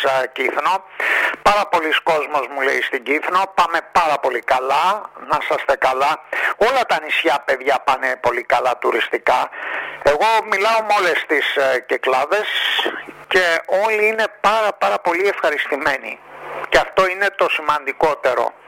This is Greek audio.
Κύθνο. Πάρα πολλοί κόσμος μου λέει στην Κύθνο, πάμε πάρα πολύ καλά, να είσαστε καλά. Όλα τα νησιά παιδιά πάνε πολύ καλά τουριστικά. Εγώ μιλάω με όλες τις Κυκλάδες και όλοι είναι πάρα πολύ ευχαριστημένοι. Και αυτό είναι το σημαντικότερο.